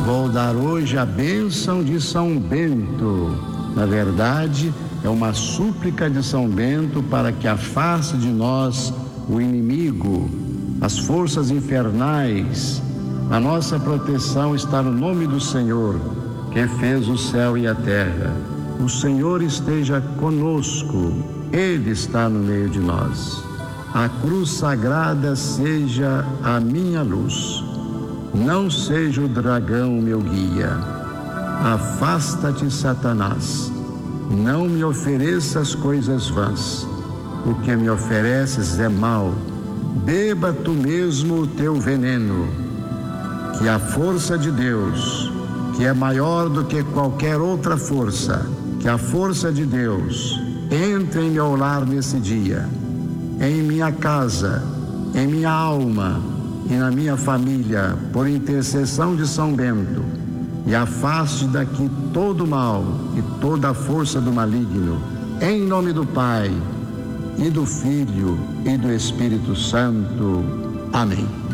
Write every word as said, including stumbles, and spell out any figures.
Vou dar hoje a bênção de São Bento. Na verdade, é uma súplica de São Bento para que afaste de nós o inimigo, as forças infernais. A nossa proteção está no nome do Senhor, que fez o céu e a terra. O Senhor esteja conosco, Ele está no meio de nós. A cruz sagrada seja a minha luz. Não seja o dragão meu guia. Afasta-te, Satanás. Não me ofereças coisas vãs. O que me ofereces é mal. Beba tu mesmo o teu veneno. Que a força de Deus, que é maior do que qualquer outra força, que a força de Deus entre em meu lar nesse dia, em minha casa, em minha alma e na minha família, por intercessão de São Bento, e afaste daqui todo o mal e toda a força do maligno, em nome do Pai, e do Filho, e do Espírito Santo. Amém.